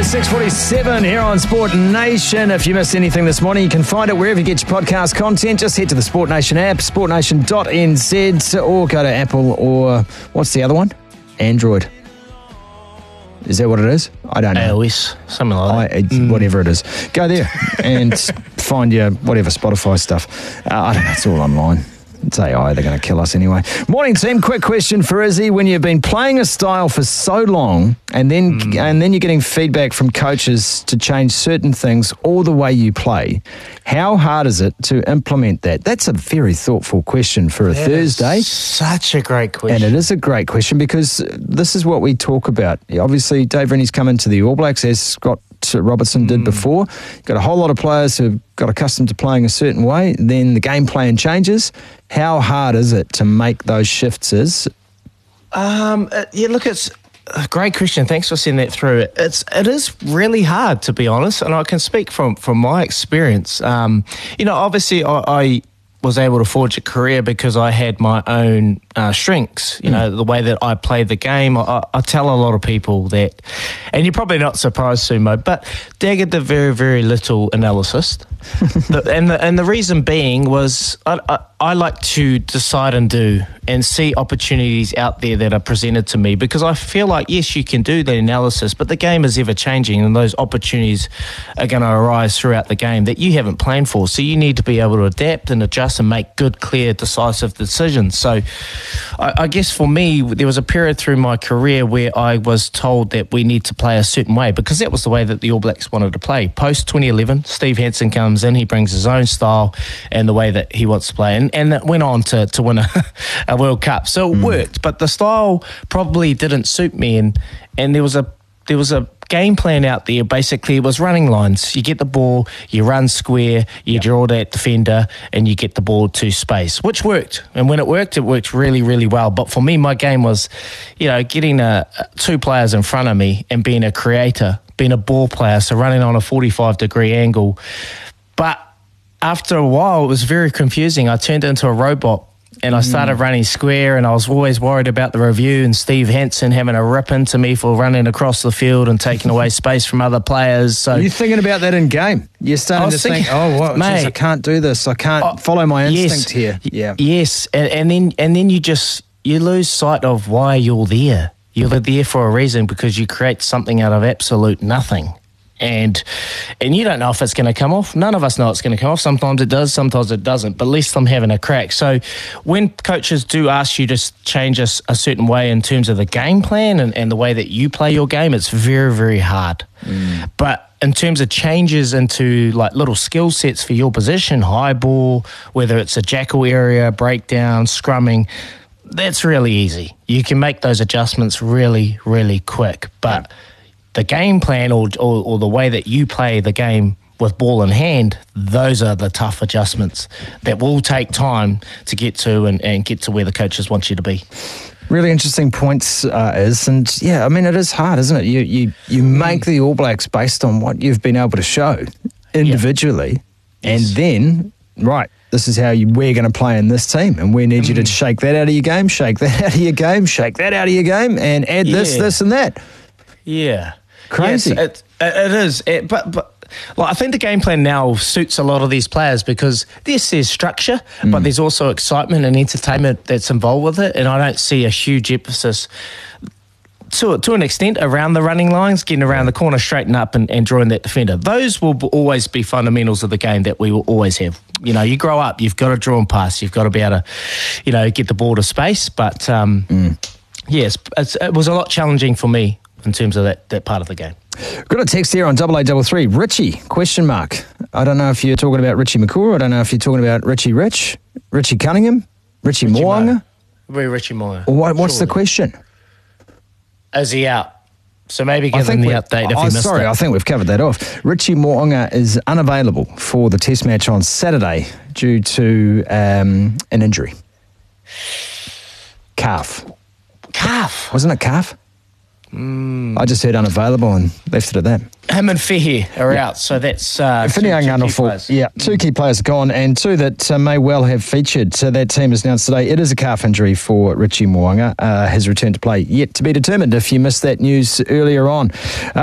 is 6:47 here on Sport Nation. If you missed anything this morning, you can find it wherever you get your podcast content. Just head to the Sport Nation app, sportnation.nz, or go to Apple or, what's the other one? Android. Is that what it is? I don't know. iOS, something like that. Whatever it is. Go there and find your whatever Spotify stuff. I don't know, it's all online. It's AI, they're going to kill us anyway. Morning team, quick question for Izzy. When you've been playing a style for so long and then you're getting feedback from coaches to change certain things all the way you play, how hard is it to implement that? That's a very thoughtful question for a Thursday. Such a great question. And it is a great question because this is what we talk about. Obviously, Dave Rennie's come into the All Blacks as Scott Robertson did before. Got a whole lot of players who've got accustomed to playing a certain way. Then the game plan changes. How hard is it to make those shifts? It's a great question. Thanks for sending that through. It is really hard, to be honest, and I can speak from my experience. Obviously I was able to forge a career because I had my own strengths, the way that I played the game. I tell a lot of people that, and you're probably not surprised, Sumo, but Dagger did very, very little analysis. And the reason being was I like to decide and do and see opportunities out there that are presented to me, because I feel like, yes, you can do the analysis, but the game is ever changing and those opportunities are going to arise throughout the game that you haven't planned for. So you need to be able to adapt and adjust and make good, clear, decisive decisions. So I guess for me, there was a period through my career where I was told that we need to play a certain way because that was the way that the All Blacks wanted to play. Post 2011, Steve Hansen comes in, he brings his own style and the way that he wants to play. And that went on to win a World Cup. So it worked, but the style probably didn't suit me. And there was a game plan out there. Basically, it was running lines. You get the ball, you run square, you draw that defender, and you get the ball to space, which worked. And when it worked really, really well. But for me, my game was, getting two players in front of me and being a creator, being a ball player, so running on a 45-degree angle. But after a while, it was very confusing. I turned into a robot. And I started running square, and I was always worried about the review and Steve Hansen having a rip into me for running across the field and taking away space from other players. So you're thinking about that in game. You're starting to think, mate, I can't do this. I can't follow my instinct here. Yeah. Yes, and then you lose sight of why you're there. You're there for a reason because you create something out of absolute nothing. And you don't know if it's going to come off. None of us know it's going to come off. Sometimes it does, sometimes it doesn't. But at least I'm having a crack. So when coaches do ask you to change a certain way in terms of the game plan and the way that you play your game, it's very, very hard. But in terms of changes into like little skill sets for your position, high ball, whether it's a jackal area, breakdown, scrumming, that's really easy. You can make those adjustments really, really quick. But the game plan or the way that you play the game with ball in hand, those are the tough adjustments that will take time to get to and get to where the coaches want you to be. Really interesting points, and it is hard, isn't it? You make the All Blacks based on what you've been able to show individually, and then, this is how we're going to play in this team, and we need you to shake that out of your game, shake that out of your game, shake that out of your game, and add this, and that. Yeah. Crazy. Yes, it is. But I think the game plan now suits a lot of these players because there's structure, but there's also excitement and entertainment that's involved with it. And I don't see a huge emphasis to an extent around the running lines, getting around the corner, straighten up and drawing that defender. Those will always be fundamentals of the game that we will always have. You grow up, you've got to draw and pass, you've got to be able to, get the ball to space. But yes, it was a lot challenging for me in terms of that part of the game. Got a text here on 8833. Richie, ? I don't know if you're talking about Richie McCaw. I don't know if you're talking about Richie Cunningham, Richie Mo'unga. Richie Mo'unga. What's the question? Is he out? So maybe give him the update if he missed it. I think we've covered that off. Richie Mo'unga is unavailable for the test match on Saturday due to an injury. Calf. Wasn't it calf? I just heard unavailable and left it at that. Him and Fehe are out, so that's two key players gone, and two that may well have featured. So that team is announced today. It is a calf injury for Richie Mo'unga. His return to play yet to be determined if you missed that news earlier on.